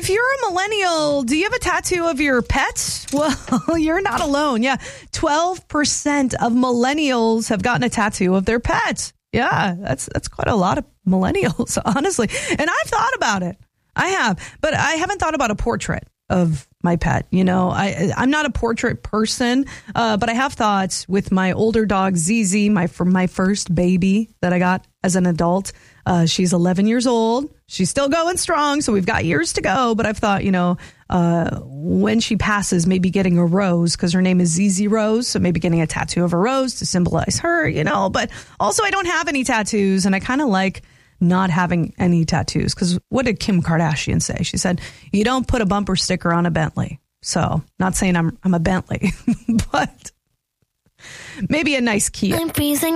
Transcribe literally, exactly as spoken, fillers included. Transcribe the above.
if you're a millennial, do you have a tattoo of your pets? Well, you're not alone. Yeah, twelve percent of millennials have gotten a tattoo of their pets. Yeah, that's that's quite a lot of millennials, honestly. And I've thought about it. I have, but I haven't thought about a portrait of my pet. You know, I, I'm not a portrait person, uh, but I have thought with my older dog, Zizi, my, from my first baby that I got as an adult. Uh, she's eleven years old. She's still going strong, so we've got years to go. But I've thought, you know, uh, when she passes, maybe getting a rose, because her name is Zizi Rose. So maybe getting a tattoo of a rose to symbolize her, you know. But also, I don't have any tattoos, and I kind of like not having any tattoos, because what did Kim Kardashian say? She said, you don't put a bumper sticker on a Bentley. So not saying I'm I'm a Bentley, but maybe a nice Kia. I'm freezing.